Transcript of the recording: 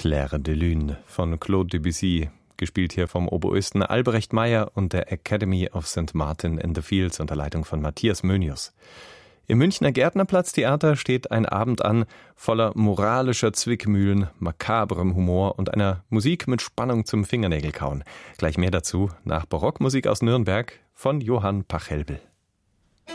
Claire de Lune von Claude Debussy, gespielt hier vom Oboisten Albrecht Meyer und der Academy of St. Martin in the Fields unter Leitung von Matthias Mönius. Im Münchner Gärtnerplatztheater steht ein Abend an, voller moralischer Zwickmühlen, makabrem Humor und einer Musik mit Spannung zum Fingernägelkauen. Gleich mehr dazu nach Barockmusik aus Nürnberg von Johann Pachelbel.